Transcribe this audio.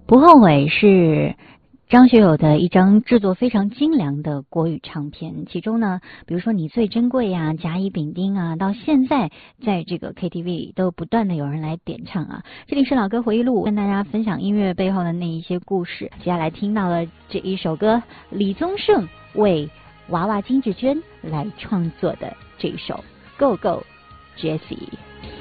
不后悔是张学友的一张制作非常精良的国语唱片，其中呢，比如说你最珍贵啊、甲乙丙丁啊，到现在在这个 KTV 都不断的有人来点唱啊。这里是老歌回忆录，跟大家分享音乐背后的那一些故事。接下来听到了这一首歌，李宗盛为娃娃金志娟来创作的这一首《Go Go Jessie》。